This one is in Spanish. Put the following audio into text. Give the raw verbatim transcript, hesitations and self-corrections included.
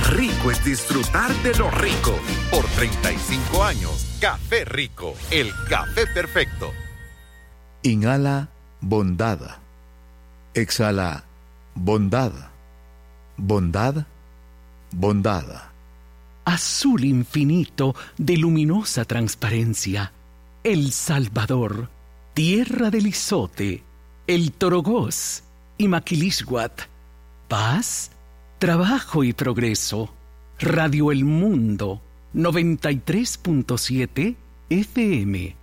Rico es disfrutar de lo rico. Por treinta y cinco años, Café Rico, el café perfecto. Inhala bondad. Exhala bondad. Bondad, bondad. Azul infinito de luminosa transparencia. El Salvador, tierra del Izote, el Torogós y Maquilisguat. Paz, trabajo y progreso. Radio El Mundo, noventa y tres punto siete F M.